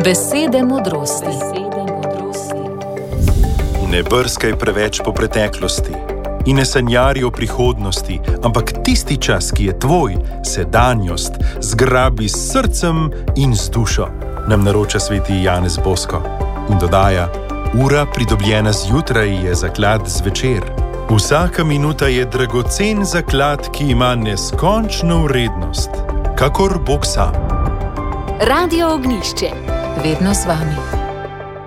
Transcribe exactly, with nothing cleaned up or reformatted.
Besede modrosti. Ne brskaj preveč po preteklosti in ne sanjari o prihodnosti, ampak tisti čas, ki je tvoj, sedanjost, zgrabi s srcem in z dušo, nam naroča sveti Janez Bosko in dodaja: ura pridobljena zjutraj je zaklad zvečer. Vsaka minuta je dragocen zaklad, ki ima neskončno vrednost, kakor Bog sam. Radio Ognjišče, vedno z vami.